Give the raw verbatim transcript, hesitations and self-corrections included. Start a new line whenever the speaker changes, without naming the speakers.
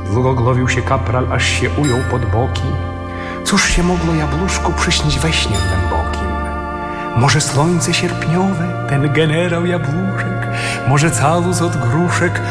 Złogoglowił się kapral, aż się ujął pod boki. Cóż się mogło jabłuszku przyśnić we śnie głębokim? Może słońce sierpniowe, ten generał jabłuszek, może calus od gruszek,